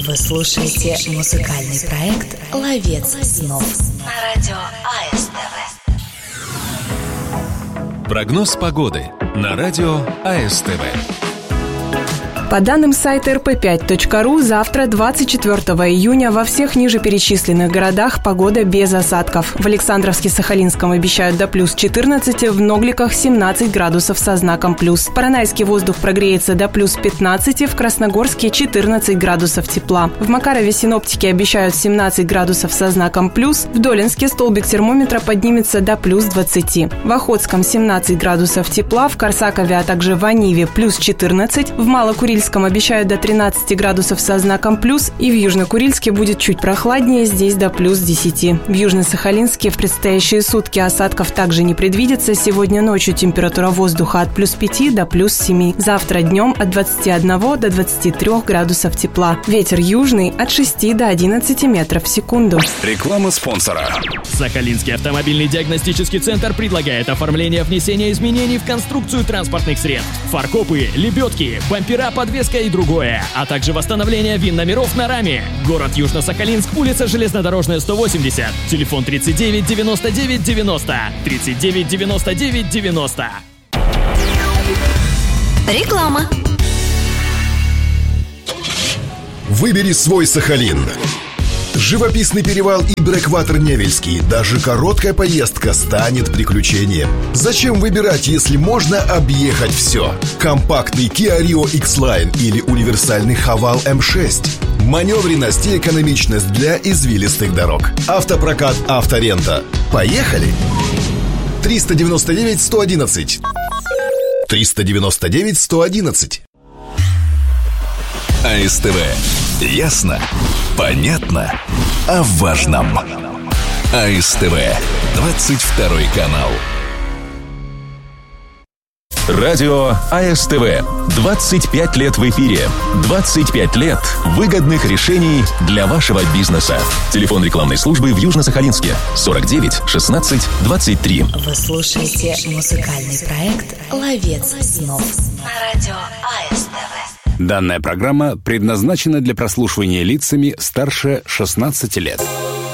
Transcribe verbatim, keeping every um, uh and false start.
Вы слушаете музыкальный проект «Ловец снов» на радио АСТВ. Прогноз погоды на радио АСТВ. По данным сайта эр пэ пять точка ру, завтра, двадцать четвёртого июня, во всех ниже перечисленных городах погода без осадков. В Александровске-Сахалинском обещают до плюс четырнадцать, в Ногликах семнадцать градусов со знаком плюс. В Поронайске воздух прогреется до плюс пятнадцать, в Красногорске четырнадцать градусов тепла. В Макарове синоптики обещают семнадцать градусов со знаком плюс. В Долинске столбик термометра поднимется до плюс двадцать. В Охотском семнадцать градусов тепла, в Корсакове, а также в Аниве плюс четырнадцать, в Малокурильске обещают до тринадцати градусов со знаком плюс, и в Южно-Курильске будет чуть прохладнее, здесь до плюс десяти. В Южно-Сахалинске в предстоящие сутки осадков также не предвидится. Сегодня ночью температура воздуха от плюс пяти до плюс семи. Завтра днем от двадцати одного до двадцати трёх градусов тепла. Ветер южный от шести до одиннадцати метров в секунду. Реклама спонсора. Сахалинский автомобильный диагностический центр предлагает оформление внесения изменений в конструкцию транспортных средств. Фаркопы, лебедки, бампера, подвеска и другое, а также восстановление ВИН-номеров на раме. Город Южно-Сахалинск, улица Железнодорожная, сто восемьдесят. Телефон тридцать девять девяносто девять девяносто. тридцать девять девяносто девять девяносто. Реклама. Выбери свой Сахалин. Живописный перевал и брэкватер Невельский. Даже короткая поездка станет приключением. Зачем выбирать, если можно объехать все? Компактный Kia Rio X-Line или универсальный Haval эм шесть. Маневренность и экономичность для извилистых дорог. Автопрокат «Авторента». Поехали! триста девяносто девять сто одиннадцать. триста девяносто девять сто одиннадцать. АСТВ. Ясно, понятно, о важном. АСТВ. двадцать второй канал. Радио АСТВ. двадцать пять лет в эфире. двадцать пять лет выгодных решений для вашего бизнеса. Телефон рекламной службы в Южно-Сахалинске. сорок девять шестнадцать двадцать три. Вы слушаете музыкальный проект «Ловец снов» на радио АСТВ. Данная программа предназначена для прослушивания лицами старше шестнадцати лет.